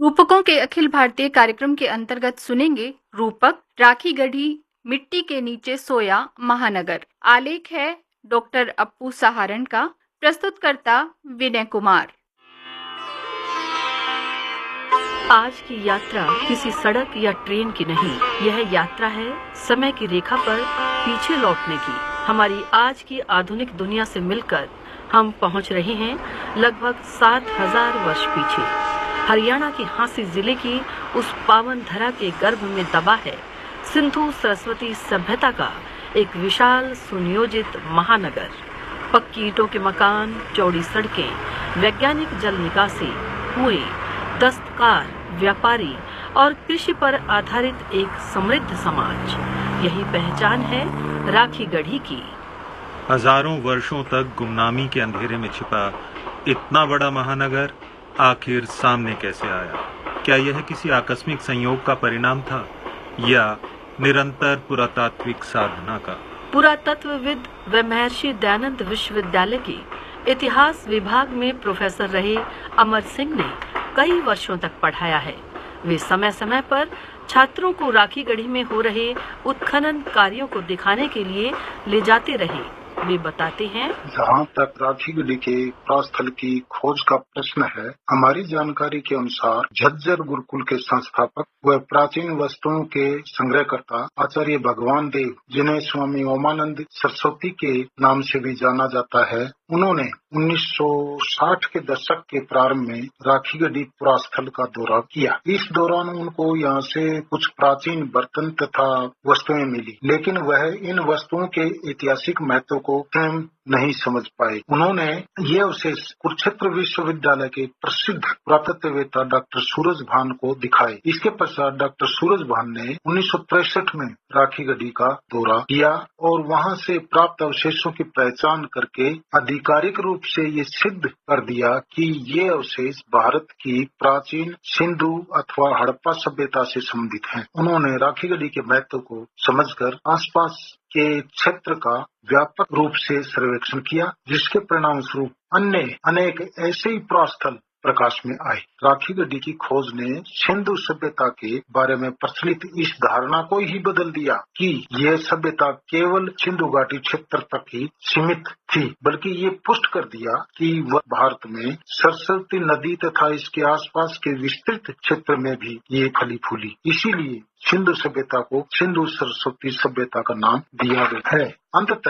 रूपकों के अखिल भारतीय कार्यक्रम के अंतर्गत सुनेंगे रूपक राखी गढ़ी मिट्टी के नीचे सोया महानगर। आलेख है डॉक्टर अप्पू सहारण का। प्रस्तुतकर्ता विनय कुमार। आज की यात्रा किसी सड़क या ट्रेन की नहीं, यह यात्रा है समय की रेखा पर पीछे लौटने की। हमारी आज की आधुनिक दुनिया से मिलकर हम पहुंच रहे हैं लगभग 7000 वर्ष पीछे। हरियाणा की हांसी जिले की उस पावन धरा के गर्भ में दबा है सिंधु सरस्वती सभ्यता का एक विशाल सुनियोजित महानगर। पक्की ईंटों के मकान, चौड़ी सड़कें, वैज्ञानिक जल निकासी, कुएं, दस्तकार, व्यापारी और कृषि पर आधारित एक समृद्ध समाज, यही पहचान है राखी गढ़ी की। हजारों वर्षों तक गुमनामी के अंधेरे में छिपा इतना बड़ा महानगर आखिर सामने कैसे आया? क्या यह किसी आकस्मिक संयोग का परिणाम था या निरंतर पुरातात्विक साधना का? पुरातत्वविद व महर्षि दयानंद विश्वविद्यालय के इतिहास विभाग में प्रोफेसर रहे अमर सिंह ने कई वर्षों तक पढ़ाया है। वे समय समय पर छात्रों को राखी गढ़ी में हो रहे उत्खनन कार्यों को दिखाने के लिए ले जाते रहे। वे बताते हैं, जहाँ तक राखी गढ़ी के प्रस्थल की खोज का प्रश्न है, हमारी जानकारी के अनुसार झज्जर गुरुकुल के संस्थापक व प्राचीन वस्तुओं के संग्रहकर्ता आचार्य भगवान देव, जिन्हें स्वामी ओमानंद सरस्वती के नाम से भी जाना जाता है, उन्होंने 1960 के दशक के प्रारंभ में राखी गढ़ी पुरास्थल का दौरा किया। इस दौरान उनको यहाँ से कुछ प्राचीन बर्तन तथा वस्तुएं मिली, लेकिन वह इन वस्तुओं के ऐतिहासिक महत्व को स्वयं नहीं समझ पाए। उन्होंने ये अवशेष कुरुक्षेत्र विश्वविद्यालय के प्रसिद्ध पुरातत्ववेत्ता डॉक्टर सूरज भान को दिखाए। इसके पश्चात डॉक्टर सूरज भान ने 1963 में राखी गढ़ी का दौरा किया और वहां से प्राप्त अवशेषों की पहचान करके आधिकारिक रूप से ये सिद्ध कर दिया कि ये अवशेष भारत की प्राचीन सिंधु अथवा हड़प्पा सभ्यता से संबंधित हैं। उन्होंने राखी गढ़ी के महत्व को समझकर आसपास के क्षेत्र का व्यापक रूप से सर्वेक्षण किया, जिसके परिणाम स्वरूप अन्य अनेक ऐसे ही पुरास्थल प्रकाश में आए। राखी गढ़ी की खोज ने सिंधु सभ्यता के बारे में प्रचलित इस धारणा को ही बदल दिया कि यह सभ्यता केवल सिंधु घाटी क्षेत्र तक ही सीमित थी, बल्कि ये पुष्ट कर दिया कि वह भारत में सरस्वती नदी तथा इसके आसपास के विस्तृत क्षेत्र में भी ये फली फूली। इसीलिए सिंधु सभ्यता को सिंधु सरस्वती सभ्यता का नाम दिया गया है। अंततः